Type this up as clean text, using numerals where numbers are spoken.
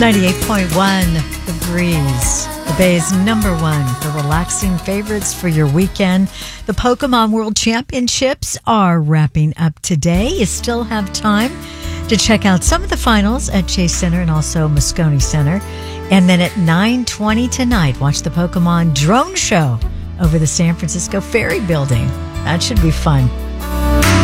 98.1 The Breeze, the Bay's #1 for relaxing favorites for your weekend. The Pokemon World Championships are wrapping up today. You still have time to check out some of the finals at Chase Center and also Moscone Center. And then at 9:20 tonight, watch the Pokemon drone show over the San Francisco Ferry Building. That should be fun.